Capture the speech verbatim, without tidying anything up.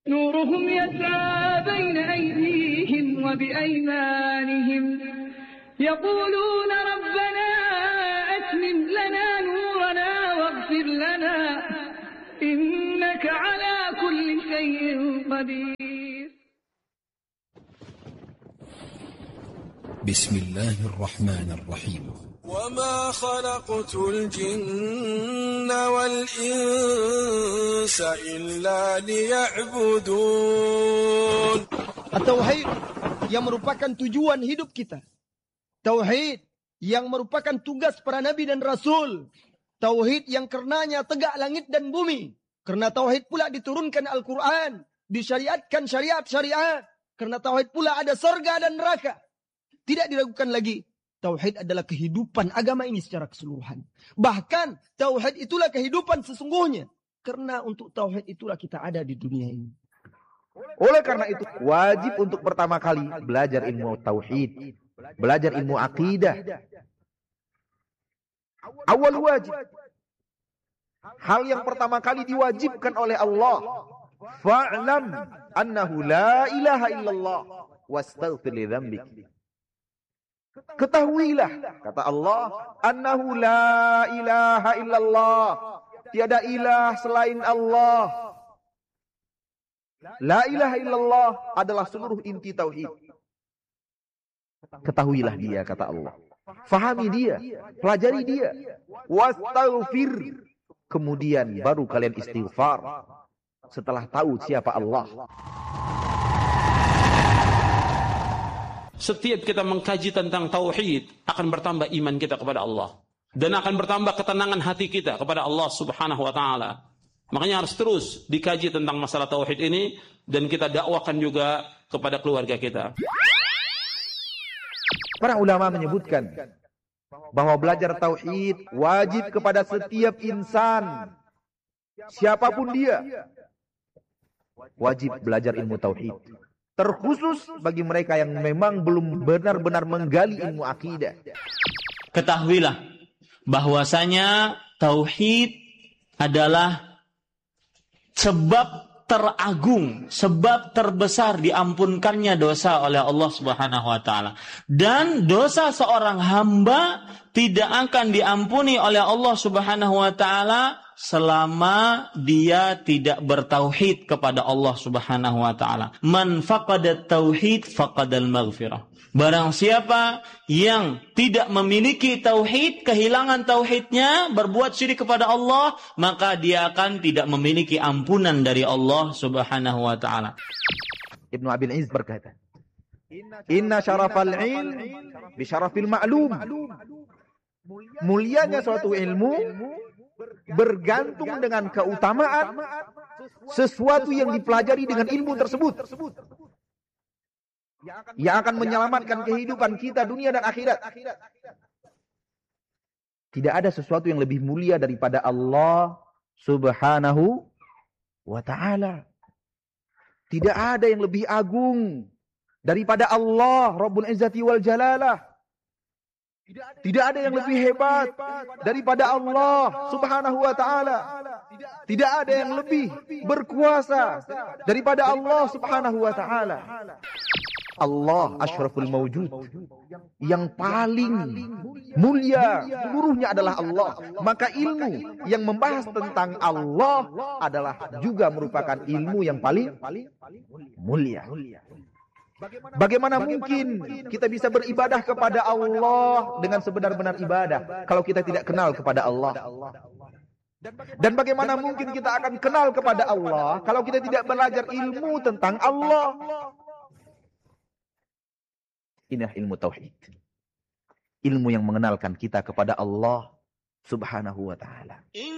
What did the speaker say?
نورهم يسعى بين أيديهم وبأيمانهم يقولون ربنا أتمم لنا نورنا واغفر لنا إنك على كل شيء قدير. بسم الله الرحمن الرحيم. وما خلقت الجن والإنس إلا ليعبدون. Tauhid yang merupakan tujuan hidup kita. Tauhid yang merupakan tugas para nabi dan rasul. Tauhid yang karenanya tegak langit dan bumi. Karena tauhid pula diturunkan Al-Quran. Disyariatkan syariat-syariat. Karena tauhid pula ada surga dan neraka. Tidak diragukan lagi. Tauhid adalah kehidupan agama ini secara keseluruhan. Bahkan tauhid itulah kehidupan sesungguhnya. Karena untuk tauhid itulah kita ada di dunia ini. Oleh karena itu wajib untuk pertama kali belajar ilmu tauhid. Belajar ilmu akidah. Awal wajib. Hal yang pertama kali diwajibkan oleh Allah. Fa'lam annahu la ilaha illallah wastaghfir li dzambik. Ketahuilah, kata Allah, annahu la ilaha illallah. Tiada ilah selain Allah. La ilaha illallah adalah seluruh inti tauhid. Ketahuilah dia, kata Allah. Fahami dia, pelajari dia. Wastaghfir. Kemudian baru kalian istighfar. Setelah tahu siapa Allah. Setiap kita mengkaji tentang tauhid, akan bertambah iman kita kepada Allah. Dan akan bertambah ketenangan hati kita kepada Allah subhanahu wa ta'ala. Makanya harus terus dikaji tentang masalah tauhid ini. Dan kita dakwakan juga kepada keluarga kita. Para ulama menyebutkan bahwa belajar tauhid wajib kepada setiap insan. Siapapun dia. Wajib belajar ilmu tauhid. Terkhusus bagi mereka yang memang belum benar-benar menggali ilmu akidah. Ketahuilah bahwasanya tauhid adalah sebab teragung, sebab terbesar diampunkannya dosa oleh Allah Subhanahu wa taala. Dan dosa seorang hamba tidak akan diampuni oleh Allah Subhanahu wa taala selama dia tidak bertauhid kepada Allah Subhanahu wa taala. Man faqada tauhid faqadal maghfirah. Barang siapa yang tidak memiliki tauhid, kehilangan tauhidnya, berbuat syirik kepada Allah, maka dia akan tidak memiliki ampunan dari Allah Subhanahu wa taala. Ibnu Abil Izz berkata, "Inna syarafal ilm bi syarafil ma'lum." Mulianya suatu ilmu bergantung dengan keutamaan sesuatu yang dipelajari dengan ilmu tersebut. Yang akan menyelamatkan kehidupan kita dunia dan akhirat. Tidak ada sesuatu yang lebih mulia daripada Allah Subhanahu wa ta'ala. Tidak ada yang lebih agung daripada Allah Rabbul Izzati wal Jalalah. Tidak ada yang lebih hebat daripada Allah Subhanahu wa ta'ala. Tidak ada yang lebih berkuasa daripada Allah Subhanahu wa ta'ala. Allah asyraful mawjud. Yang paling mulia seluruhnya adalah Allah. Maka ilmu yang membahas tentang Allah adalah juga merupakan ilmu yang paling mulia. Bagaimana mungkin kita bisa beribadah kepada Allah dengan sebenar-benar ibadah kalau kita tidak kenal kepada Allah? Dan bagaimana mungkin kita akan kenal kepada Allah kalau kita tidak belajar ilmu tentang Allah? Inilah ilmu tauhid. Ilmu yang mengenalkan kita kepada Allah Subhanahu wa ta'ala.